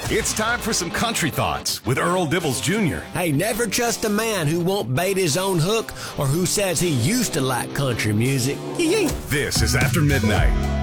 It's time for some country thoughts with Earl Dibbles Jr. Hey, never trust a man who won't bait his own hook or who says he used to like country music. This is After Midnight.